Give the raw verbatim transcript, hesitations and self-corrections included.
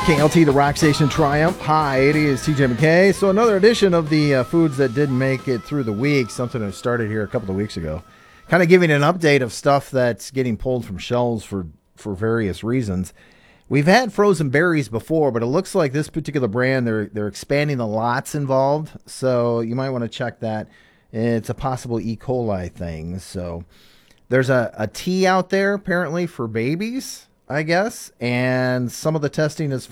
K L T, the Rock Station Triumph. Hi, it is T J McKay. So another edition of the uh, foods that didn't make it through the week, something that started here a couple of weeks ago. Kind of giving an update of stuff that's getting pulled from shelves for, for various reasons. We've had frozen berries before, but it looks like this particular brand, they're they're expanding the lots involved. So you might want to check that. It's a possible E. coli thing. So there's a, a tea out there apparently for babies, I guess. And some of the testing is